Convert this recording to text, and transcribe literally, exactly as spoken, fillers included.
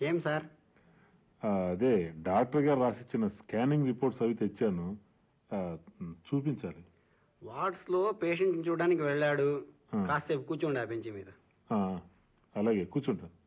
ఏం సార్? ఆ, అదే డాక్టర్ గారు రాసిచ్చిన స్కానింగ్ రిపోర్ట్స్ అవి తెచ్చాను. ఆ, చూపించాలి. వార్డ్స్ లో పేషెంట్ చూడడానికి వెళ్ళాడు. ఆ. కాసేపు కూర్చోండి ఆ బెంచ్ మీద. ఆ, అలాగే కూర్చుంటాను.